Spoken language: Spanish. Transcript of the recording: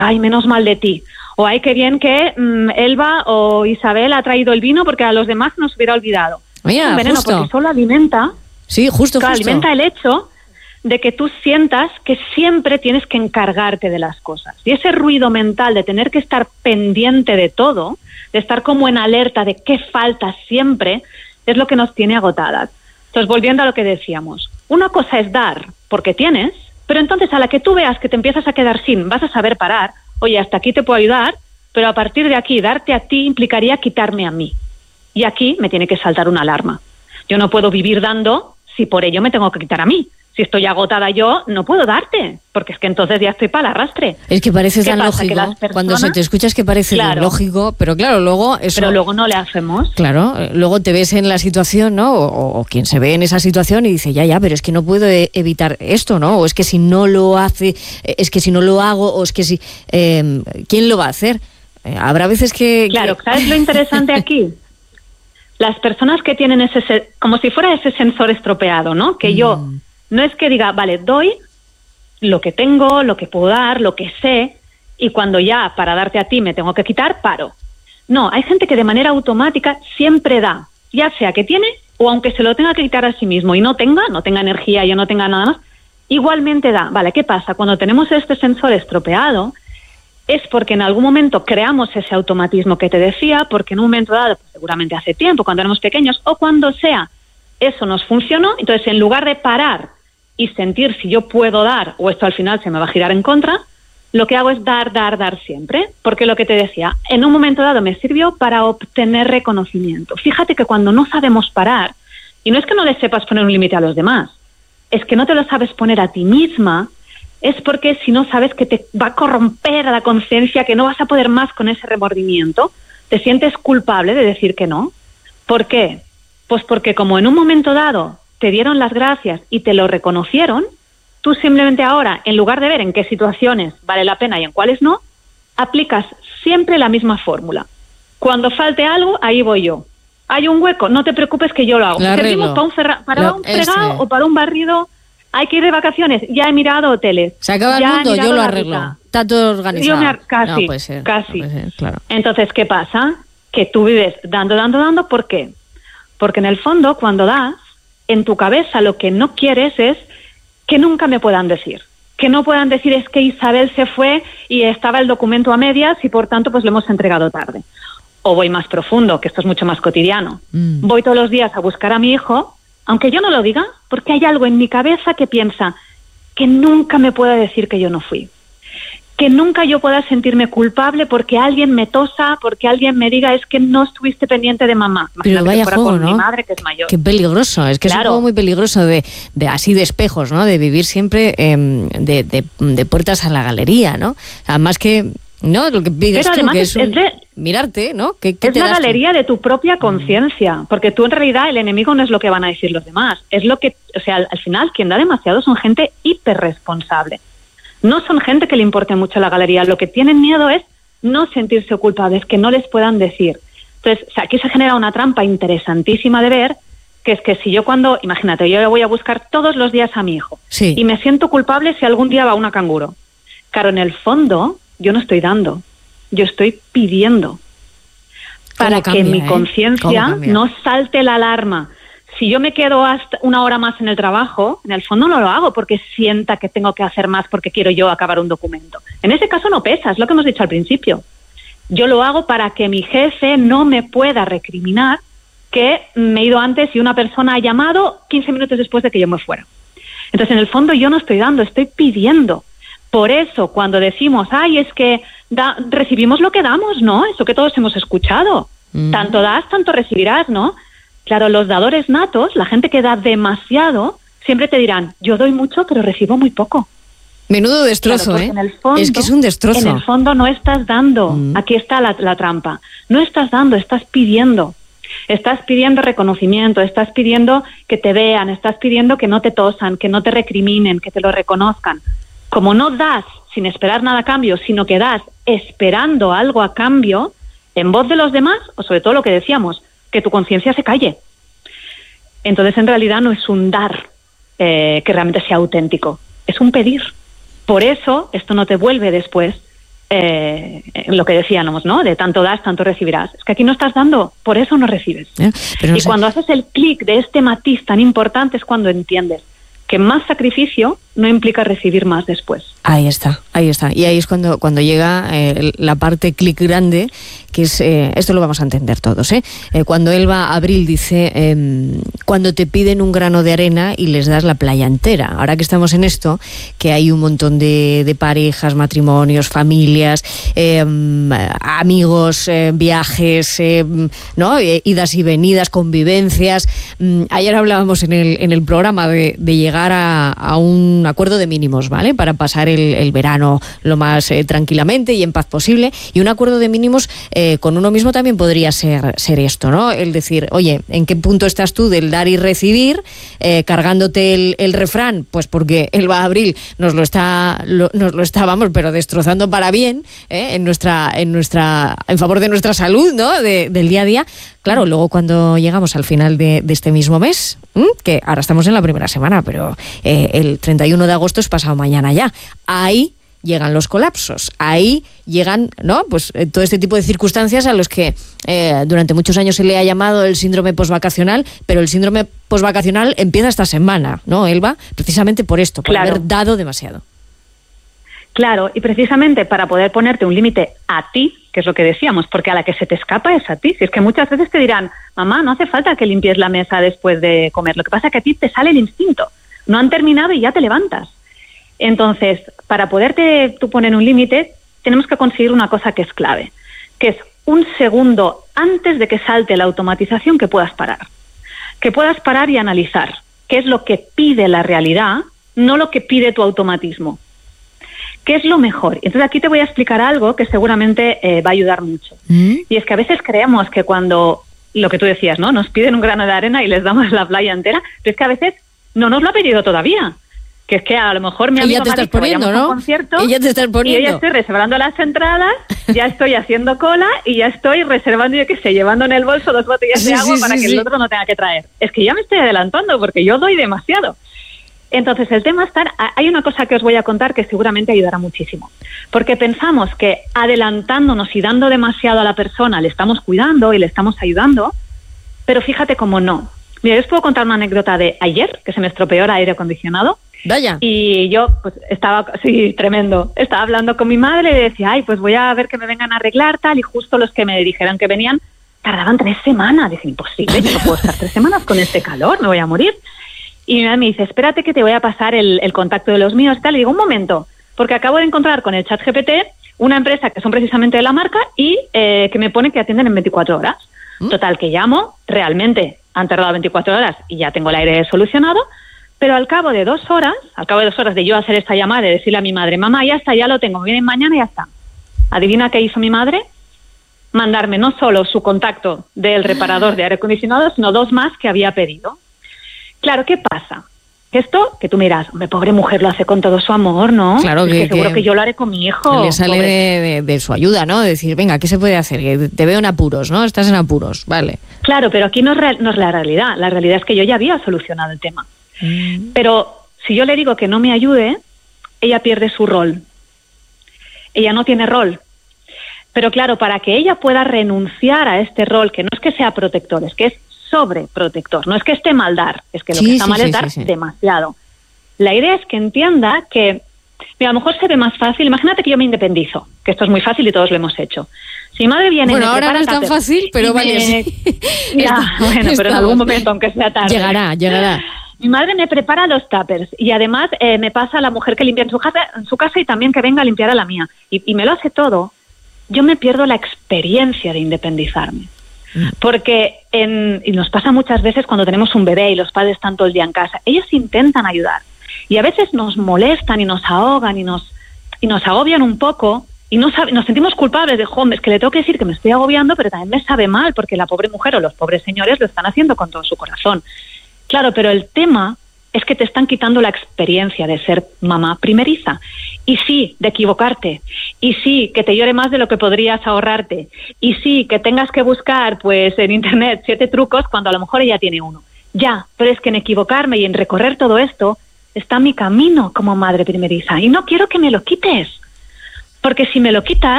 ay, menos mal de ti. O ay, qué bien que Elba o Isabel ha traído el vino porque a los demás nos hubiera olvidado. Mira, es un veneno, justo. porque solo alimenta... Sí, justo. Alimenta el hecho de que tú sientas que siempre tienes que encargarte de las cosas. Y ese ruido mental de tener que estar pendiente de todo, de estar como en alerta de qué falta siempre, es lo que nos tiene agotadas. Entonces, volviendo a lo que decíamos, una cosa es dar porque tienes, pero entonces a la que tú veas que te empiezas a quedar sin, vas a saber parar, oye, hasta aquí te puedo ayudar, pero a partir de aquí, darte a ti implicaría quitarme a mí. Y aquí me tiene que saltar una alarma. Yo no puedo vivir dando si por ello me tengo que quitar a mí. Si estoy agotada yo, no puedo darte, porque es que entonces ya estoy para el arrastre. Es que parece tan lógico, cuando se te escucha es que parece tan lógico, pero claro, luego eso... Pero luego no le hacemos. Claro, luego te ves en la situación, ¿no? O quien se ve en esa situación y dice, ya, pero es que no puedo evitar esto, ¿no? O es que si no lo hace, es que si no lo hago, o es que si... ¿quién lo va a hacer? Habrá veces que... Claro, ¿sabes lo interesante aquí? Las personas que tienen ese... como si fuera ese sensor estropeado, ¿no? Que yo... No es que diga, vale, doy lo que tengo, lo que puedo dar, lo que sé, y cuando ya para darte a ti me tengo que quitar, paro. No, hay gente que de manera automática siempre da, ya sea que tiene o aunque se lo tenga que quitar a sí mismo y no tenga energía, yo no tenga nada más, igualmente da. Vale, ¿qué pasa? Cuando tenemos este sensor estropeado es porque en algún momento creamos ese automatismo que te decía, porque en un momento dado, pues seguramente hace tiempo, cuando éramos pequeños o cuando sea, eso nos funcionó, entonces en lugar de parar y sentir si yo puedo dar o esto al final se me va a girar en contra, lo que hago es dar siempre, porque lo que te decía, en un momento dado me sirvió para obtener reconocimiento. Fíjate que cuando no sabemos parar, y no es que no le sepas poner un límite a los demás, es que no te lo sabes poner a ti misma, es porque si no sabes que te va a corromper a la conciencia, que no vas a poder más con ese remordimiento, te sientes culpable de decir que no. ¿Por qué? Pues porque como en un momento dado te dieron las gracias y te lo reconocieron, tú simplemente ahora, en lugar de ver en qué situaciones vale la pena y en cuáles no, aplicas siempre la misma fórmula. Cuando falte algo, ahí voy yo. Hay un hueco, no te preocupes que yo lo hago. Servimos para un fregado o para un barrido, hay que ir de vacaciones, ya he mirado hoteles. Se acaba el mundo, yo lo arreglo. Está todo organizado. Casi, no puede ser, casi. No puede ser, claro. Entonces, ¿qué pasa? Que tú vives dando, ¿por qué? Porque en el fondo, cuando das, en tu cabeza lo que no quieres es que nunca me puedan decir. Que no puedan decir es que Isabel se fue y estaba el documento a medias y por tanto pues lo hemos entregado tarde. O voy más profundo, que esto es mucho más cotidiano. Voy todos los días a buscar a mi hijo, aunque yo no lo diga, porque hay algo en mi cabeza que piensa que nunca me pueda decir que yo no fui. Que nunca yo pueda sentirme culpable porque alguien me tosa, porque alguien me diga es que no estuviste pendiente de mamá. Pero vaya juego, con ¿no? Mi madre, que es mayor. Qué peligroso, es que claro. Es un juego muy peligroso de así de espejos, ¿no? De vivir siempre de puertas a la galería, ¿no? Además que, ¿no? Lo que pides tú, que es mirarte, ¿no? ¿Qué es la galería tú? De tu propia conciencia, porque tú en realidad el enemigo no es lo que van a decir los demás, es lo que, o sea, al final quien da demasiado son gente hiperresponsable. No son gente que le importe mucho la galería. Lo que tienen miedo es no sentirse culpables, que no les puedan decir. Entonces, o sea, aquí se genera una trampa interesantísima de ver, que es que si yo imagínate, yo voy a buscar todos los días a mi hijo, sí. Y me siento culpable si algún día va una canguro. Claro, en el fondo, yo no estoy dando, yo estoy pidiendo. Para que mi conciencia no salte la alarma. Si yo me quedo hasta una hora más en el trabajo, en el fondo no lo hago porque sienta que tengo que hacer más porque quiero yo acabar un documento. En ese caso no pesa, es lo que hemos dicho al principio. Yo lo hago para que mi jefe no me pueda recriminar que me he ido antes y una persona ha llamado 15 minutos después de que yo me fuera. Entonces, en el fondo yo no estoy dando, estoy pidiendo. Por eso, cuando decimos, es que recibimos lo que damos, ¿no? Eso que todos hemos escuchado. Tanto das, tanto recibirás, ¿no? Claro, los dadores natos, la gente que da demasiado, siempre te dirán, yo doy mucho, pero recibo muy poco. Menudo destrozo, claro, ¿eh? En el fondo, es que es un destrozo. En el fondo no estás dando. Aquí está la trampa. No estás dando, estás pidiendo. Estás pidiendo reconocimiento, estás pidiendo que te vean, estás pidiendo que no te tosan, que no te recriminen, que te lo reconozcan. Como no das sin esperar nada a cambio, sino que das esperando algo a cambio, en voz de los demás, o sobre todo lo que decíamos, que tu conciencia se calle. Entonces, en realidad, no es un dar que realmente sea auténtico, es un pedir. Por eso, esto no te vuelve después lo que decíamos, ¿no? De tanto das, tanto recibirás. Es que aquí no estás dando, por eso no recibes. Pero no y cuando haces el clic de este matiz tan importante es cuando entiendes que más sacrificio no implica recibir más después. Ahí está. Y ahí es cuando llega la parte clic grande, que es, esto lo vamos a entender todos, cuando Elba Abril dice, cuando te piden un grano de arena y les das la playa entera. Ahora que estamos en esto, que hay un montón de parejas, matrimonios, familias, amigos, viajes, ¿no? Idas y venidas, convivencias. Ayer hablábamos en el programa de llegar a un acuerdo de mínimos, ¿vale? Para pasar el verano lo más tranquilamente y en paz posible. Y un acuerdo de mínimos con uno mismo también podría ser esto, ¿no? El decir, oye, ¿en qué punto estás tú del dar y recibir? Cargándote el refrán, pues porque Elba Abril nos lo está, vamos, pero destrozando para bien, en favor de nuestra salud, ¿no? Del día a día. Claro, luego cuando llegamos al final de este mismo mes, que ahora estamos en la primera semana, pero el 31 de agosto es pasado mañana ya, ahí llegan los colapsos, ahí llegan, ¿no? Pues todo este tipo de circunstancias a los que durante muchos años se le ha llamado el síndrome posvacacional, pero el síndrome posvacacional empieza esta semana, ¿no, Elba? Precisamente por esto, por haber dado demasiado. Claro, y precisamente para poder ponerte un límite a ti, que es lo que decíamos, porque a la que se te escapa es a ti. Si es que muchas veces te dirán, mamá, no hace falta que limpies la mesa después de comer, lo que pasa es que a ti te sale el instinto, no han terminado y ya te levantas. Entonces, para poderte tú poner un límite, tenemos que conseguir una cosa que es clave, que es un segundo antes de que salte la automatización que puedas parar y analizar qué es lo que pide la realidad, no lo que pide tu automatismo. ¿Qué es lo mejor? Entonces aquí te voy a explicar algo que seguramente va a ayudar mucho. Y es que a veces creemos que cuando, lo que tú decías, ¿no? Nos piden un grano de arena y les damos la playa entera, pero es que a veces no nos lo ha pedido todavía. Que es que a lo mejor mi amigo me ha dicho que vayamos a un concierto y ya estoy reservando las entradas, ya estoy haciendo cola y ya estoy reservando, yo qué sé, llevando en el bolso 2 botellas de agua para que el otro no tenga que traer. Es que ya me estoy adelantando porque yo doy demasiado. Entonces, el tema está... Hay una cosa que os voy a contar que seguramente ayudará muchísimo. Porque pensamos que adelantándonos y dando demasiado a la persona le estamos cuidando y le estamos ayudando, pero fíjate cómo no. Mira, yo os puedo contar una anécdota de ayer, que se me estropeó el aire acondicionado. Vaya. Y yo, pues, tremendo. Estaba hablando con mi madre y le decía, ay, pues voy a ver que me vengan a arreglar, tal, y justo los que me dijeron que venían tardaban 3 semanas. Dije, imposible, yo no puedo estar 3 semanas con este calor, me voy a morir. Y mi madre me dice, espérate que te voy a pasar el contacto de los míos y tal. Y digo, un momento, porque acabo de encontrar con el ChatGPT una empresa que son precisamente de la marca y que me pone que atienden en 24 horas. Total, que llamo, realmente han tardado 24 horas y ya tengo el aire solucionado, pero al cabo de 2 horas de yo hacer esta llamada y decirle a mi madre, mamá, ya está, ya lo tengo, vienen mañana y ya está. ¿Adivina qué hizo mi madre? Mandarme no solo su contacto del reparador de aire acondicionado, sino 2 más que había pedido. Claro, ¿qué pasa? Esto, que tú miras, hombre, pobre mujer, lo hace con todo su amor, ¿no? Claro, que seguro que yo lo haré con mi hijo. Le sale de su ayuda, ¿no? Decir, venga, ¿qué se puede hacer? Que te veo en apuros, ¿no? Estás en apuros, vale. Claro, pero aquí no es la realidad. La realidad es que yo ya había solucionado el tema. Pero si yo le digo que no me ayude, ella pierde su rol. Ella no tiene rol. Pero claro, para que ella pueda renunciar a este rol, que no es que sea protector, es que es sobreprotector, no es que esté mal dar, es que lo que está mal es dar demasiado. La idea es que entienda que, mira, a lo mejor se ve más fácil, imagínate que yo me independizo, que esto es muy fácil y todos lo hemos hecho. Si mi madre viene... Bueno, ahora no es tan fácil, pero vale. Bueno, pero en algún momento, aunque sea tarde. Llegará. Mi madre me prepara los tuppers y además me pasa a la mujer que limpia en su casa y también que venga a limpiar a la mía. Y me lo hace todo. Yo me pierdo la experiencia de independizarme. Porque y nos pasa muchas veces cuando tenemos un bebé y los padres están todo el día en casa, ellos intentan ayudar y a veces nos molestan y nos ahogan y nos agobian un poco y nos sentimos culpables de, es que le tengo que decir que me estoy agobiando, pero también me sabe mal porque la pobre mujer o los pobres señores lo están haciendo con todo su corazón. Claro, pero el tema es que te están quitando la experiencia de ser mamá primeriza. Y sí, de equivocarte. Y sí, que te llore más de lo que podrías ahorrarte. Y sí, que tengas que buscar pues en internet 7 trucos cuando a lo mejor ella tiene 1. Ya, pero es que en equivocarme y en recorrer todo esto está mi camino como madre primeriza. Y no quiero que me lo quites. Porque si me lo quitas,